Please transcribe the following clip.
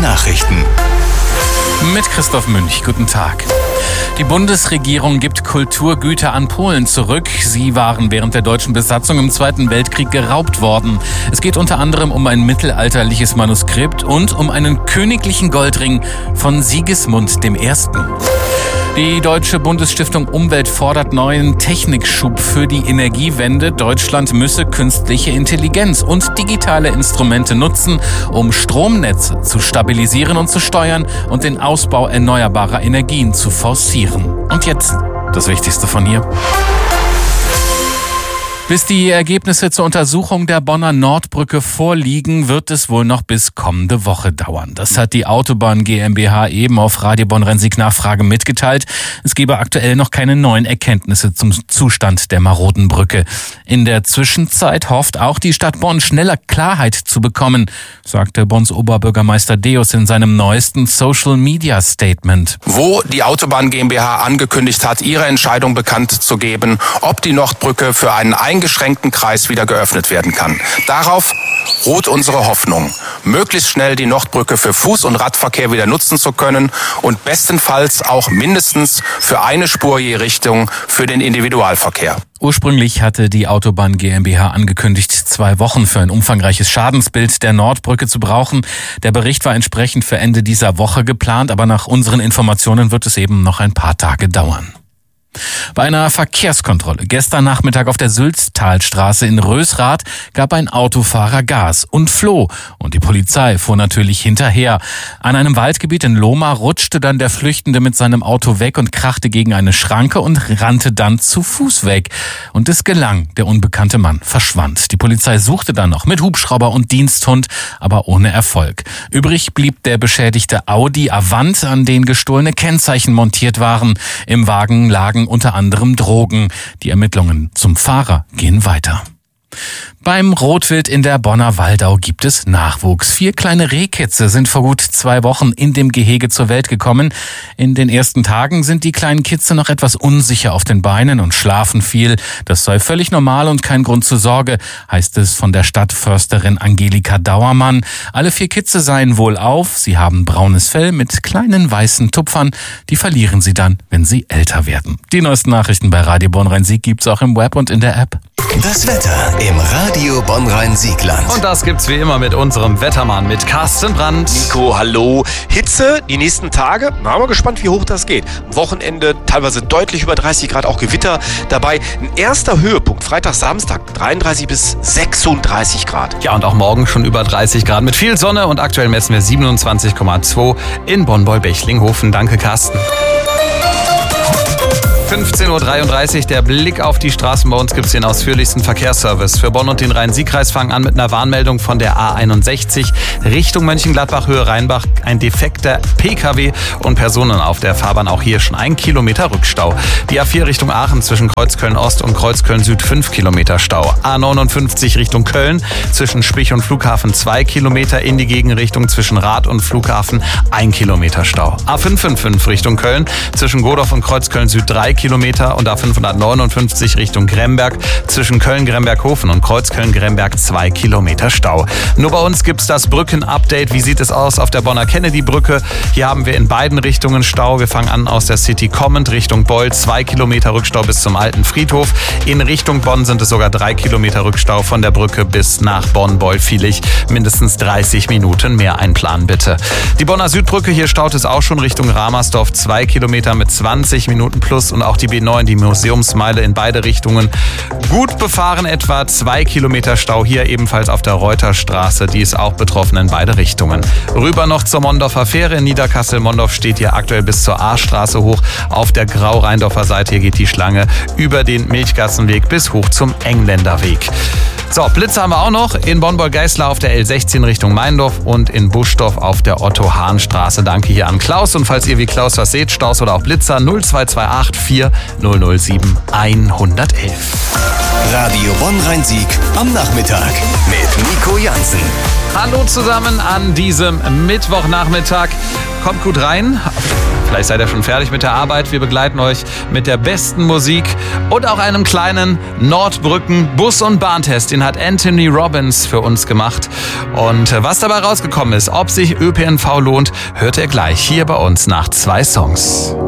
Nachrichten. Mit Christoph Münch, guten Tag. Die Bundesregierung gibt Kulturgüter an Polen zurück. Sie waren während der deutschen Besatzung im Zweiten Weltkrieg geraubt worden. Es geht unter anderem um ein mittelalterliches Manuskript und um einen königlichen Goldring von Sigismund I. Die Deutsche Bundesstiftung Umwelt fordert neuen Technikschub für die Energiewende. Deutschland müsse künstliche Intelligenz und digitale Instrumente nutzen, um Stromnetze zu stabilisieren und zu steuern und den Ausbau erneuerbarer Energien zu forcieren. Und jetzt das Wichtigste von hier. Bis die Ergebnisse zur Untersuchung der Bonner Nordbrücke vorliegen, wird es wohl noch bis kommende Woche dauern. Das hat die Autobahn GmbH eben auf Radio Bonn-Rhein-Sieg Nachfrage mitgeteilt. Es gebe aktuell noch keine neuen Erkenntnisse zum Zustand der maroden Brücke. In der Zwischenzeit hofft auch die Stadt Bonn, schneller Klarheit zu bekommen, sagte Bonns Oberbürgermeister Deus in seinem neuesten Social-Media-Statement. Wo die Autobahn GmbH angekündigt hat, ihre Entscheidung bekannt zu geben, ob die Nordbrücke für einen eingeschränkten Kreis wieder geöffnet werden kann. Darauf ruht unsere Hoffnung, möglichst schnell die Nordbrücke für Fuß- und Radverkehr wieder nutzen zu können und bestenfalls auch mindestens für eine Spur je Richtung für den Individualverkehr. Ursprünglich hatte die Autobahn GmbH angekündigt, 2 Wochen für ein umfangreiches Schadensbild der Nordbrücke zu brauchen. Der Bericht war entsprechend für Ende dieser Woche geplant, aber nach unseren Informationen wird es eben noch ein paar Tage dauern. Bei einer Verkehrskontrolle gestern Nachmittag auf der Sülztalstraße in Rösrath gab ein Autofahrer Gas und floh. Und die Polizei fuhr natürlich hinterher. An einem Waldgebiet in Lohmar rutschte dann der Flüchtende mit seinem Auto weg und krachte gegen eine Schranke und rannte dann zu Fuß weg. Und es gelang, der unbekannte Mann verschwand. Die Polizei suchte dann noch mit Hubschrauber und Diensthund, aber ohne Erfolg. Übrig blieb der beschädigte Audi Avant, an den gestohlene Kennzeichen montiert waren. Im Wagen lagen unter anderem Drogen. Die Ermittlungen zum Fahrer gehen weiter. Beim Rotwild in der Bonner Waldau gibt es Nachwuchs. 4 kleine Rehkitze sind vor gut 2 Wochen in dem Gehege zur Welt gekommen. In den ersten Tagen sind die kleinen Kitze noch etwas unsicher auf den Beinen und schlafen viel. Das sei völlig normal und kein Grund zur Sorge, heißt es von der Stadtförsterin Angelika Dauermann. Alle 4 Kitze seien wohlauf. Sie haben braunes Fell mit kleinen weißen Tupfern. Die verlieren sie dann, wenn sie älter werden. Die neuesten Nachrichten bei Radio Bonn-Rhein-Sieg gibt's auch im Web und in der App. Das Wetter im Radio Bonn-Rhein-Siegland. Und das gibt's wie immer mit unserem Wettermann, mit Carsten Brandt. Nico, hallo. Hitze die nächsten Tage. Na, mal gespannt, wie hoch das geht. Am Wochenende teilweise deutlich über 30 Grad, auch Gewitter dabei. Ein erster Höhepunkt, Freitag, Samstag, 33 bis 36 Grad. Ja, und auch morgen schon über 30 Grad mit viel Sonne. Und aktuell messen wir 27,2 in Bonn-Beulbechlinghofen. Danke, Carsten. 15.33 Uhr, der Blick auf die Straßen. Bei uns gibt es den ausführlichsten Verkehrsservice. Für Bonn und den Rhein-Sieg-Kreis fangen an mit einer Warnmeldung von der A61 Richtung Mönchengladbach, Höhe Rheinbach. Ein defekter Pkw und Personen auf der Fahrbahn. Auch hier schon 1 Kilometer Rückstau. Die A4 Richtung Aachen zwischen Kreuzköln-Ost und Kreuzköln-Süd 5 Kilometer Stau. A59 Richtung Köln zwischen Spich und Flughafen 2 Kilometer. In die Gegenrichtung zwischen Rad und Flughafen 1 Kilometer Stau. A555 Richtung Köln zwischen Godorf und Kreuzköln-Süd 3 Kilometer und A559 Richtung Gremberg zwischen Köln-Gremberghofen und Kreuzköln-Gremberg 2 Kilometer Stau. Nur bei uns gibt's das Brücken-Update. Wie sieht es aus auf der Bonner Kennedy-Brücke? Hier haben wir in beiden Richtungen Stau. Wir fangen an aus der City Command Richtung Beul, 2 Kilometer Rückstau bis zum Alten Friedhof. In Richtung Bonn sind es sogar 3 Kilometer Rückstau von der Brücke bis nach Bonn-Beul-Vielig. Mindestens 30 Minuten mehr einplanen, bitte. Die Bonner Südbrücke, hier staut es auch schon Richtung Ramersdorf, 2 Kilometer mit 20 Minuten plus und auch die B9, die Museumsmeile in beide Richtungen. Gut befahren, etwa 2 Kilometer Stau hier ebenfalls auf der Reuterstraße. Die ist auch betroffen in beide Richtungen. Rüber noch zur Mondorfer Fähre in Niederkassel-Mondorf steht hier aktuell bis zur A-Straße hoch. Auf der Grau-Rheindorfer Seite hier geht die Schlange über den Milchgassenweg bis hoch zum Engländerweg. So, Blitze haben wir auch noch in Bonn-Beul-Geißler auf der L16 Richtung Meindorf und in Buschdorf auf der Otto-Hahn-Straße. Danke hier an Klaus. Und falls ihr wie Klaus was seht, Staus oder auch Blitzer 0228 4007 111. Radio Bonn-Rhein-Sieg am Nachmittag mit Nico Jansen. Hallo zusammen an diesem Mittwochnachmittag. Kommt gut rein. Vielleicht seid ihr schon fertig mit der Arbeit. Wir begleiten euch mit der besten Musik und auch einem kleinen Nordbrücken-Bus- und Bahntest. Den hat Anthony Robbins für uns gemacht. Und was dabei rausgekommen ist, ob sich ÖPNV lohnt, hört ihr gleich hier bei uns nach 2 Songs.